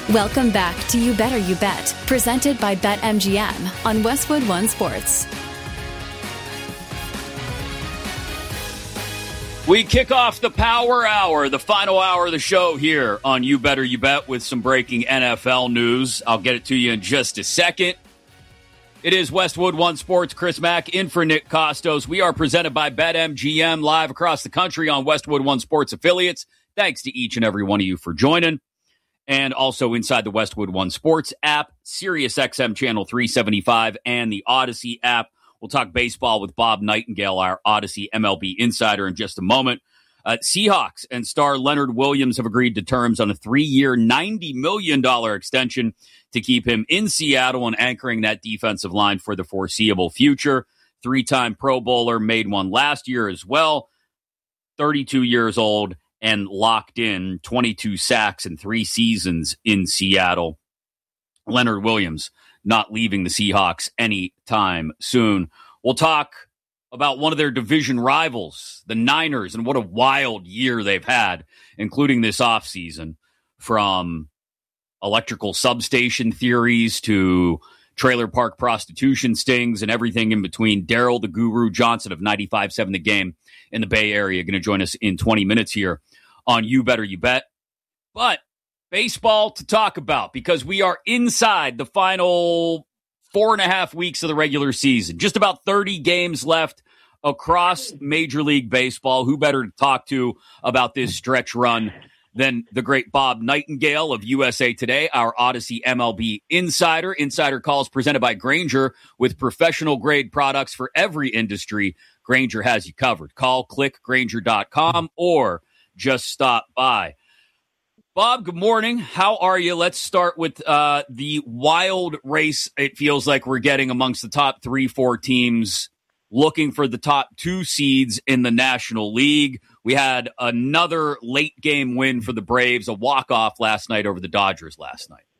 Welcome back to You Better You Bet, presented by BetMGM on Westwood One Sports. We kick off the Power Hour, the final hour of the show here on You Better You Bet with some breaking NFL news. I'll get it to you in just a second. It is Westwood One Sports, Chris Mack in for Nick Costos. We are presented by BetMGM live across the country on Westwood One Sports affiliates. Thanks to each and every one of you for joining. And also inside the Westwood One Sports app, SiriusXM Channel 375, and the Odyssey app. We'll talk baseball with Bob Nightingale, our Odyssey MLB insider, in just a moment. Seahawks and star Leonard Williams have agreed to terms on a 3-year, $90 million extension to keep him in Seattle and anchoring that defensive line for the foreseeable future. 3-time Pro Bowler, made one last year as well. 32 years old and locked in, 22 sacks in 3 seasons in Seattle. Leonard Williams not leaving the Seahawks anytime soon. We'll talk about one of their division rivals, the Niners, and what a wild year they've had, including this offseason, from electrical substation theories to trailer park prostitution stings and everything in between. Daryl the Guru Johnson of 95.7 The Game in the Bay Area going to join us in 20 minutes here on You Better You Bet. But baseball to talk about, because we are inside the final 4.5 weeks of the regular season. Just about 30 games left across Major League Baseball. Who better to talk to about this stretch run than the great Bob Nightingale of USA Today, our Odyssey MLB insider. Insider calls presented by Grainger, with professional-grade products for every industry. Grainger has you covered. Call, click, Grainger.com, or just stop by. Bob, good morning. How are you? Let's start with the wild race it feels like we're getting amongst the top 3-4 teams looking for the top 2 seeds in the National League. We had another late game win for the Braves, a walk-off last night over the Dodgers last night.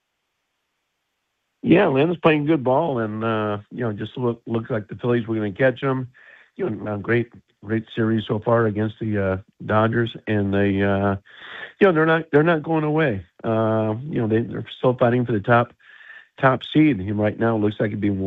Yeah, Lynn's playing good ball, and just looks like the Phillies were going to catch them. Great series so far against the Dodgers, and they they're not going away. They're still fighting for the top seed. Right now, it looks like it'd be